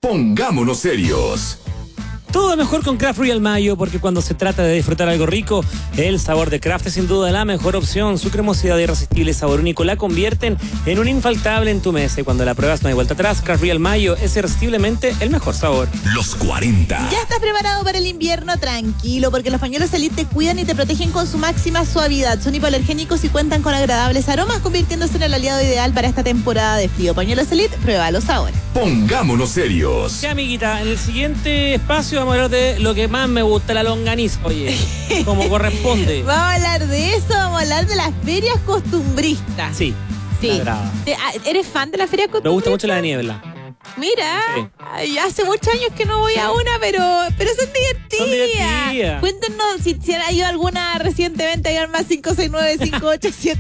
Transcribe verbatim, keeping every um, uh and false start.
Pongámonos serios. Todo mejor con Kraft Real Mayo, porque cuando se trata de disfrutar algo rico, el sabor de Kraft es sin duda la mejor opción. Su cremosidad e irresistible sabor único la convierten en un infaltable en tu mesa. Y cuando la pruebas no hay vuelta atrás. Kraft Real Mayo es irresistiblemente el mejor sabor. Los cuarenta. ¿Ya estás preparado para el invierno? Tranquilo, porque los pañuelos Elite te cuidan y te protegen con su máxima suavidad. Son hipoalergénicos y cuentan con agradables aromas, convirtiéndose en el aliado ideal para esta temporada de frío. Pañuelos Elite, pruébalos ahora. Pongámonos serios. Sí, amiguita, en el siguiente espacio vamos a hablar de lo que más me gusta, la longaniza. Oye, como corresponde. Vamos a hablar de eso, vamos a hablar de las ferias costumbristas. Sí, Sí. me agrada. ¿Te- ¿Eres fan de las ferias Me costumbristas? gusta mucho la de niebla. Mira, Sí. ay, hace muchos años que no voy a una, pero, pero son divertidas. Son divertidas. Cuéntenos si, si han ido alguna recientemente, hagan más cinco seis nueve cinco ocho siete